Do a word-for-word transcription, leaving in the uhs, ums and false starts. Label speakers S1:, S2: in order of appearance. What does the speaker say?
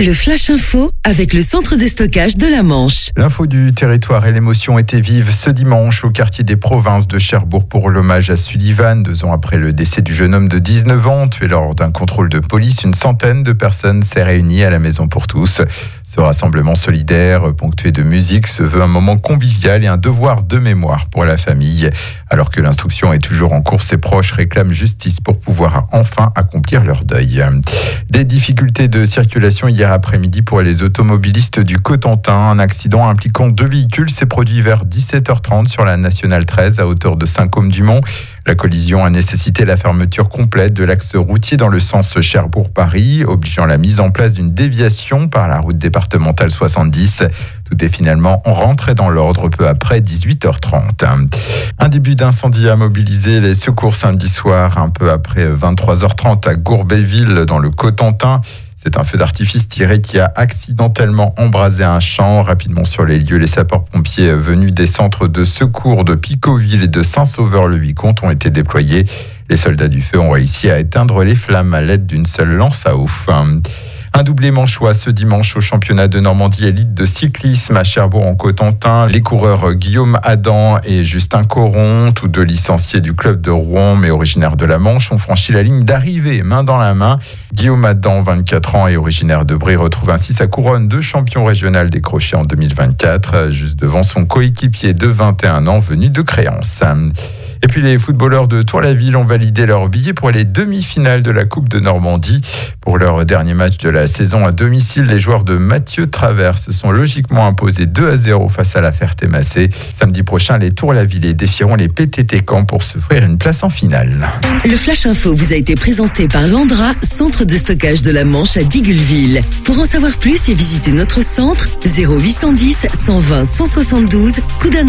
S1: Le Flash Info avec le centre de stockage de la Manche.
S2: L'info du territoire et l'émotion étaient vives ce dimanche au quartier des Provinces de Cherbourg pour l'hommage à Sullivan. Deux ans après le décès du jeune homme de dix-neuf ans, tué lors d'un contrôle de police, une centaine de personnes s'est réunie à la Maison pour tous. Ce rassemblement solidaire, ponctué de musique, se veut un moment convivial et un devoir de mémoire pour la famille. Alors que l'instruction est toujours en cours, ses proches réclament justice pour pouvoir enfin accomplir leur deuil. Des difficultés de circulation hier après-midi pour les automobilistes du Cotentin. Un accident impliquant deux véhicules s'est produit vers dix-sept heures trente sur la nationale treize à hauteur de Saint-Côme-du-Mont. La collision a nécessité la fermeture complète de l'axe routier dans le sens Cherbourg-Paris, obligeant la mise en place d'une déviation par la route départementale soixante-dix. Tout est finalement rentré dans l'ordre peu après dix-huit heures trente. Un début d'incendie a mobilisé les secours samedi soir, un peu après vingt-trois heures trente à Gourbéville dans le Cotentin. C'est un feu d'artifice tiré qui a accidentellement embrasé un champ. Rapidement sur les lieux, les sapeurs-pompiers venus des centres de secours de Picauville et de Saint-Sauveur-le-Vicomte ont été déployés. Les soldats du feu ont réussi à éteindre les flammes à l'aide d'une seule lance à eau. Un doublé manchois ce dimanche au championnat de Normandie élite de cyclisme à Cherbourg en Cotentin. Les coureurs Guillaume Adam et Justin Coron, tous deux licenciés du club de Rouen mais originaires de la Manche, ont franchi la ligne d'arrivée main dans la main. Guillaume Adam, vingt-quatre ans et originaire de Brie, retrouve ainsi sa couronne de champion régional décroché en deux mille vingt-quatre, juste devant son coéquipier de vingt et un ans venu de Créance. Et puis les footballeurs de Tour-la-Ville ont validé leur billet pour les demi-finales de la Coupe de Normandie. Pour leur dernier match de la saison à domicile, les joueurs de Mathieu Travers se sont logiquement imposés deux à zéro face à la Ferté-Massé. Samedi prochain, les Tour-la-Ville défieront les P T T Caen pour s'offrir une place en finale.
S1: Le Flash Info vous a été présenté par Landra, centre de stockage de la Manche à Digueulville. Pour en savoir plus et visiter notre centre, zéro huit cent dix, cent vingt, cent soixante-douze, Coudances.